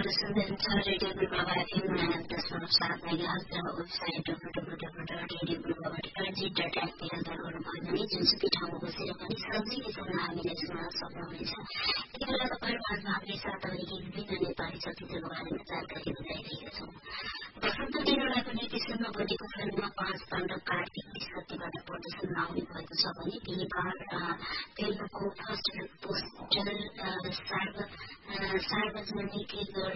सुन्दै हुन्छ radio Gurubaba FM 99.7 megahertz र वेबसाइट www.radiogurubaба.org.in तिर गर्नुभयो भने जुनसुकै ठाउँमा बसेर पनि सजिलैसँग हामीले सुन्न सक्नुहुनेछ। यति बेला तपाईहरु माझमा हामीले 7 अवधिकी विभिन्न नेपाली चलचित्रको बारेमा जानकारी दिइरहेका छौं। वसन्त दिनलाई पनि किसिममा बनेको फिल्ममा 5 पाण्डव कार्तिक 20 गतेबाट प्रदर्शनमा आउने भएको छ भने बिहिबार फिल्मको फर्स्ट लुक पोस्टर सार्वजनिक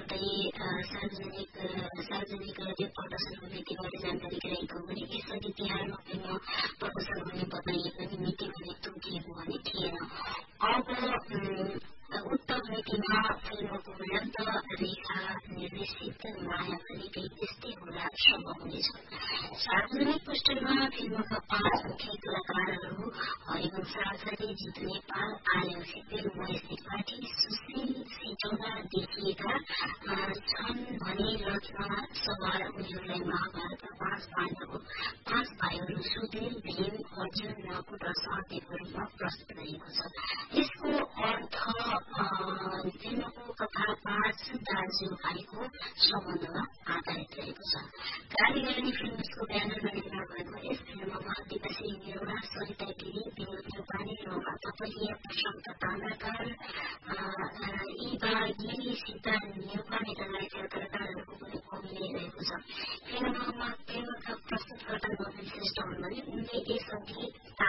गर्दै प्रदर्शन हुने तिमीले जानकारी गराएको भने यसअघि तिहारमा फिल्म प्रदर्शन हुने बताइए पनि मिति भने तोकिएको भने थिएन। अब उक्त मितिमा फिल्मको व्रत रेखा निर्देशित माया भनेकै त्यस्तै हुँदा सम्भव हुनेछ। सार्वजनिक पोस्टरमा फिल्मका 5 मुख्य कलाकारहरू हरिवंश आचार्य, जितु नेपाल, आर्यन सिक्देल, महेश त्रिपाठी, सुशील सिटौला देखिएका छन् भने रथमा सवार उनीहरूलाई महाभारतका 5 पाण्डव 5 भाइहरू सुधीर, भीम, अर्जुन, नकुल र सहदेवको रूपमा प्रस्तुत गरिएको छ। यसको अर्थ फिल्मको कथा 5 दाजुभाइको सम्बन्धमा आधारित रहेको छ। कालीगढी फिल्म्सको ब्यानरमा निर्माण भएको यस फिल्ममा दिपाश्री नेउरा, सरिता गिरी, विनोद नेपाली, रोमा थपलिया, प्रशान्त ताम्राकार, इबा गिरी, सीता नेपाली लगायतका कलाकारहरूको पनि अभिनय रहेको छ। फिल्मका प्रस्तुतकर्ता गोविन्द श्रेष्ठ हुन् भने उनले यसअघि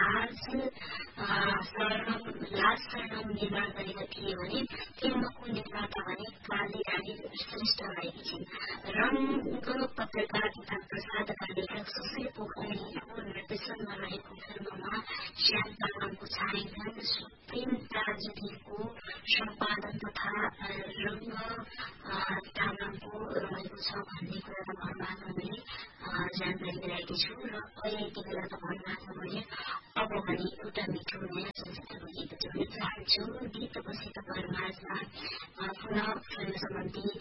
लाज शरणम निर्माण गरेका थिए भने फिल्मको निर्माता भने काली रानी श्रेष्ठ रहेकी छिन्। रंग पत्रकार तथा प्रसादका लेखक सुशील पोखरेलको निर्देशनमा रहेको फिल्ममा श्याम तामाङको छायाङ्कन, सुप्रिम ताजुदीनको सम्पादन तथा रंग तामाङको रहेको छ भन्ने कुरा तपाईहरुमाझ मैले जानकारी गराएकी छु। र अहिले यति बेला तपाईहरुमाझ मैले अब भने एउटा मिठो नयाँ चलचित्रको गीत जोड्न चाहन्छु। गीतपछि तपाईहरुमाझमा पुनः फिल्म सम्बन्धी